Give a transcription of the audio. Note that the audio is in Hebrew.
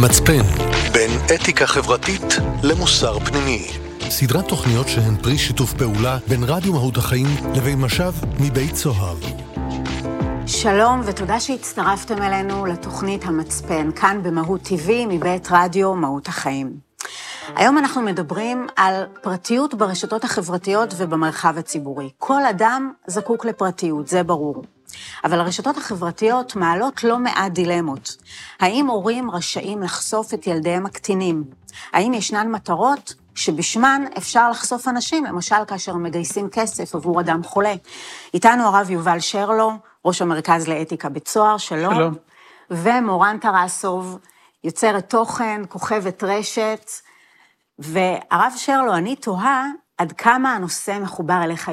המצפן, בין אתיקה חברתית למוסר פנימי. סדרת תוכניות שהן פרי שיתוף פעולה בין רדיו מהות החיים לבין משב מבית צוהר. שלום ותודה שהצטרפתם אלינו לתוכנית המצפן, כאן במהות TV מבית רדיו מהות החיים. היום אנחנו מדברים על פרטיות ברשתות החברתיות ובמרחב הציבורי. כל אדם זקוק לפרטיות, זה ברור. אבל הרשתות החברתיות מעלות לא מעט דילמות. האם הורים רשאים לחשוף את ילדיהם הקטינים? האם ישנן מטרות שבשמן אפשר לחשוף אנשים, למשל כאשר מגייסים כסף עבור אדם חולה? איתנו הרב יובל שרלו, ראש המרכז לאתיקה בצוהר, שלום. שלום. ומורן טרסוב, יוצרת תוכן, כוכבת רשת. והרב שרלו, אני תוהה עד כמה הנושא מחובר אליך